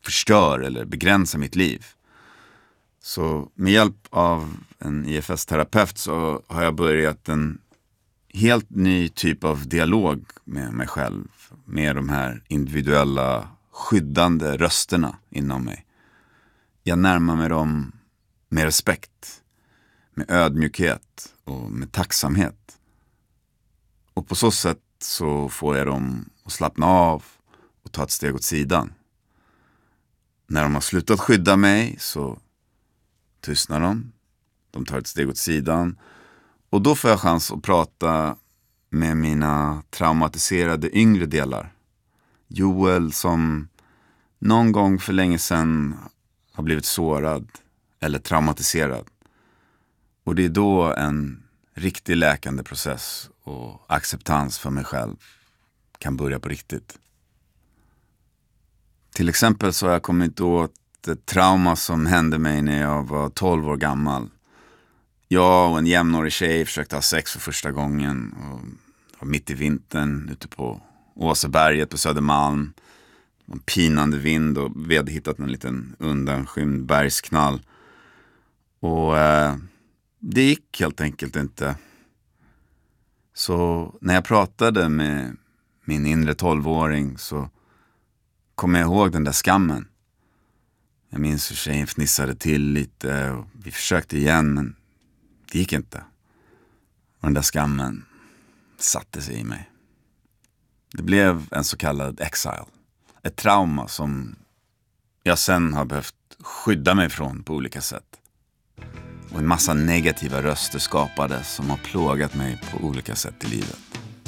förstör eller begränsar mitt liv. Så med hjälp av en IFS-terapeut så har jag börjat en helt ny typ av dialog med mig själv. Med de här individuella skyddande rösterna inom mig. Jag närmar mig dem med respekt, med ödmjukhet och med tacksamhet. Och på så sätt så får jag dem att slappna av och ta ett steg åt sidan. När de har slutat skydda mig så tystnar de. De tar ett steg åt sidan. Och då får jag chans att prata med mina traumatiserade yngre delar. Joel som någon gång för länge sedan har blivit sårad eller traumatiserad. Och det är då en riktig läkande process och acceptans för mig själv kan börja på riktigt. Till exempel så har jag kommit åt ett trauma som hände mig när jag var 12 år gammal. Jag och en jämnårig tjej försökte ha sex för första gången. Och mitt i vintern ute på Åseberget på Södermalm. En pinande vind och vi hade hittat en liten undanskymd bergsknall. Och det gick helt enkelt inte. Så när jag pratade med min inre 12-åring så kom jag ihåg den där skammen. Jag minns hur tjejen fnissade till lite och vi försökte igen men det gick inte. Och den där skammen satte sig i mig. Det blev en så kallad exile. Ett trauma som jag sen har behövt skydda mig från på olika sätt. Och en massa negativa röster skapades som har plågat mig på olika sätt i livet.